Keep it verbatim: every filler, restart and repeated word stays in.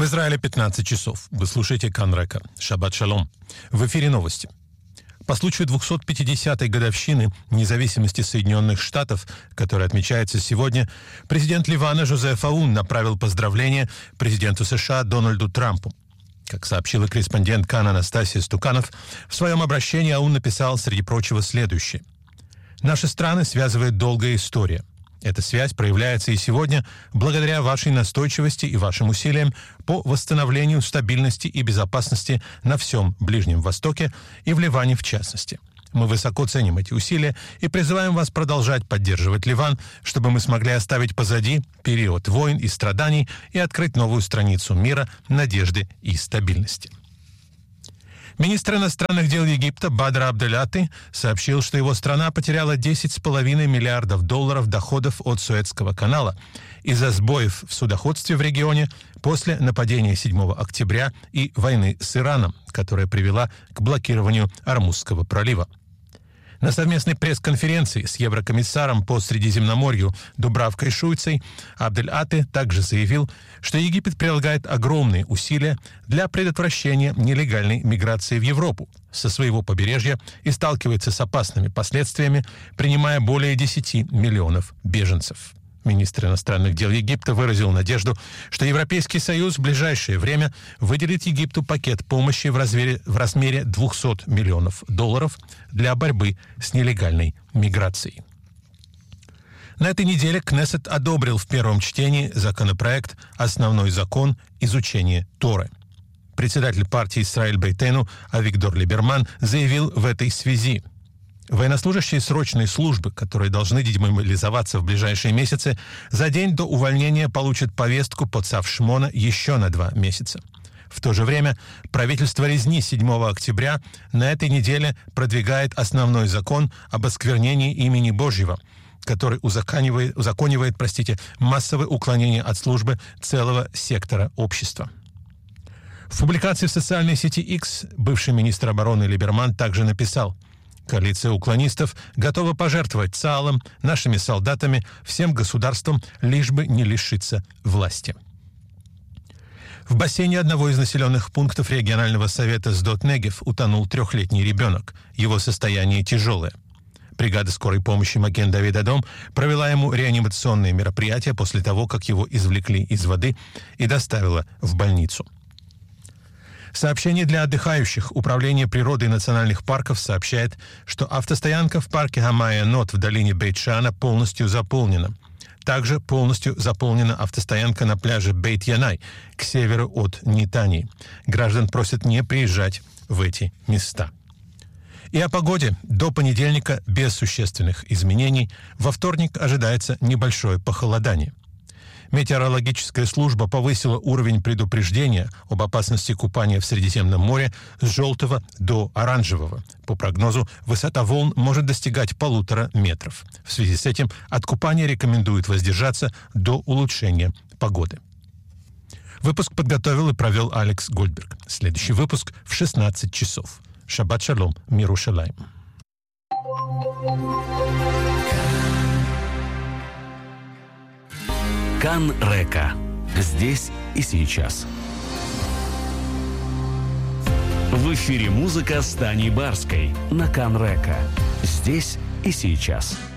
В Израиле пятнадцать часов. Вы слушаете Кан Река. Шаббат шалом. В эфире новости. По случаю двухсот пятидесятой годовщины независимости Соединенных Штатов, которая отмечается сегодня, президент Ливана Жозеф Аун направил поздравления президенту США Дональду Трампу. Как сообщила корреспондент Кан Анастасия Стуканов, в своем обращении Аун написал, среди прочего, следующее. «Наши страны связывает долгая история. Эта связь проявляется и сегодня благодаря вашей настойчивости и вашим усилиям по восстановлению стабильности и безопасности на всем Ближнем Востоке и в Ливане в частности. Мы высоко ценим эти усилия и призываем вас продолжать поддерживать Ливан, чтобы мы смогли оставить позади период войн и страданий и открыть новую страницу мира, надежды и стабильности». Министр иностранных дел Египта Бадр Абдель-Ати сообщил, что его страна потеряла десять с половиной миллиардов долларов доходов от Суэцкого канала из-за сбоев в судоходстве в регионе после нападения седьмого октября и войны с Ираном, которая привела к блокированию Ормузского пролива. На совместной пресс-конференции с еврокомиссаром по Средиземноморью Дубравкой Шуйцей Абдель-Ати также заявил, что Египет прилагает огромные усилия для предотвращения нелегальной миграции в Европу со своего побережья и сталкивается с опасными последствиями, принимая более десяти миллионов беженцев. Министр иностранных дел Египта выразил надежду, что Европейский Союз в ближайшее время выделит Египту пакет помощи в размере, в размере двухсот миллионов долларов для борьбы с нелегальной миграцией. На этой неделе Кнессет одобрил в первом чтении законопроект «Основной закон изучения Торы». Председатель партии Исраэль Бейтену Авигдор Либерман заявил в этой связи: военнослужащие срочной службы, которые должны демобилизоваться в ближайшие месяцы, за день до увольнения получат повестку по Цав Шмона еще на два месяца. В то же время правительство резни седьмого октября на этой неделе продвигает основной закон об осквернении имени Божьего, который узаконивает, узаконивает, простите, массовое уклонение от службы целого сектора общества. В публикации в социальной сети X бывший министр обороны Либерман также написал: «Коалиция уклонистов готова пожертвовать ЦААЛом, нашими солдатами, всем государством, лишь бы не лишиться власти». В бассейне одного из населенных пунктов регионального совета Сдот-Негев утонул трехлетний ребенок. Его состояние тяжелое. Бригада скорой помощи Маген-Давид-Адом провела ему реанимационные мероприятия после того, как его извлекли из воды и доставила в больницу. Сообщение для отдыхающих. Управление природой национальных парков сообщает, что автостоянка в парке Хамая-Нот в долине Бейт-Шана полностью заполнена. Также полностью заполнена автостоянка на пляже Бейт-Янай к северу от Нетании. Граждан просят не приезжать в эти места. И о погоде. До понедельника без существенных изменений. Во вторник ожидается небольшое похолодание. Метеорологическая служба повысила уровень предупреждения об опасности купания в Средиземном море с желтого до оранжевого. По прогнозу, высота волн может достигать полутора метров. В связи с этим от купания рекомендуют воздержаться до улучшения погоды. Выпуск подготовил и провел Алекс Гольдберг. Следующий выпуск в шестнадцать часов. Шаббат шалом, мир Йерушалаим. Кан Река. Здесь и сейчас. В эфире музыка с Таней Барской на Кан Река. Здесь и сейчас.